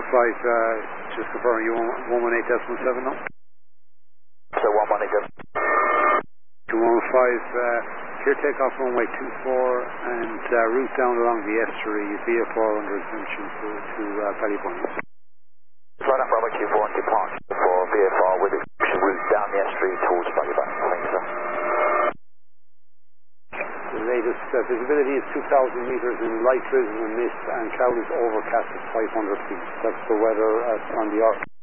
just confirming you 118.7 now? So 118. 215, clear takeoff runway 24 and route down along the estuary, VFR under ascension to Ballyboyne. Flight on Bravo Q4 and depart for VFR with exception route down the estuary towards Ballyboyne. Thank you, sir. The latest visibility is 2,000 metres in light drizzle and mist, and cloud is overcast at 500 feet. That's the weather on the Arc.